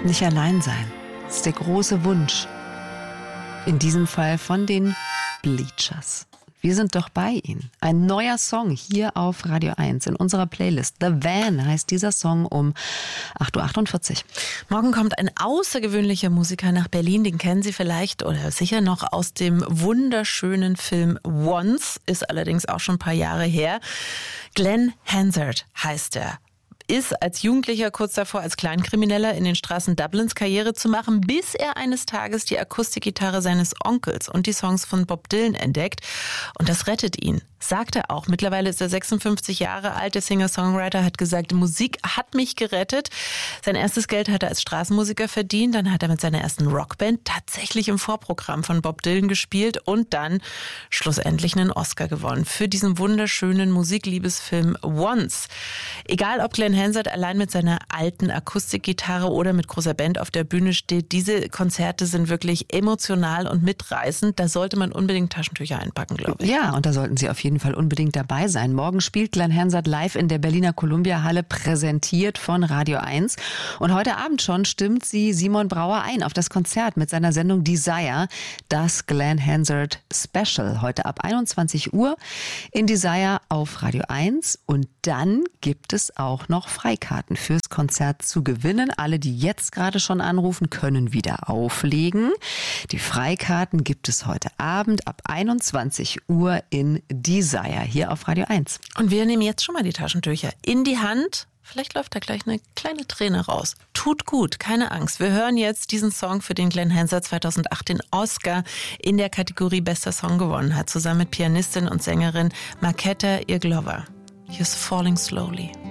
Nicht allein sein. Das ist der große Wunsch. In diesem Fall von den Bleachers. Wir sind doch bei Ihnen. Ein neuer Song hier auf Radio 1 in unserer Playlist. The Van heißt dieser Song um 8.48 Uhr. Morgen kommt ein außergewöhnlicher Musiker nach Berlin. Den kennen Sie vielleicht oder sicher noch aus dem wunderschönen Film Once. Ist allerdings auch schon ein paar Jahre her. Glenn Hansard heißt er. Ist als Jugendlicher kurz davor, als Kleinkrimineller in den Straßen Dublins Karriere zu machen, bis er eines Tages die Akustikgitarre seines Onkels und die Songs von Bob Dylan entdeckt. Und das rettet ihn. Sagt er auch. Mittlerweile ist er 56 Jahre alt. Der Singer-Songwriter hat gesagt, Musik hat mich gerettet. Sein erstes Geld hat er als Straßenmusiker verdient. Dann hat er mit seiner ersten Rockband tatsächlich im Vorprogramm von Bob Dylan gespielt und dann schlussendlich einen Oscar gewonnen für diesen wunderschönen Musikliebesfilm Once. Egal, ob Glenn Hansard allein mit seiner alten Akustikgitarre oder mit großer Band auf der Bühne steht, diese Konzerte sind wirklich emotional und mitreißend. Da sollte man unbedingt Taschentücher einpacken, glaube ich. Ja, und da sollten Sie auf jeden Fall unbedingt dabei sein. Morgen spielt Glenn Hansard live in der Berliner Columbia-Halle, präsentiert von Radio 1. Und heute Abend schon stimmt sie Simon Brauer ein auf das Konzert mit seiner Sendung Desire, das Glenn Hansard Special. Heute ab 21 Uhr in Desire auf Radio 1. Und dann gibt es auch noch Freikarten fürs Konzert zu gewinnen. Alle, die jetzt gerade schon anrufen, können wieder auflegen. Die Freikarten gibt es heute Abend ab 21 Uhr in Desire hier auf Radio 1. Und wir nehmen jetzt schon mal die Taschentücher in die Hand. Vielleicht läuft da gleich eine kleine Träne raus. Tut gut, keine Angst. Wir hören jetzt diesen Song, für den Glenn Hansard 2008 den Oscar in der Kategorie Bester Song gewonnen hat, zusammen mit Pianistin und Sängerin Marketa Irglova. He's falling slowly.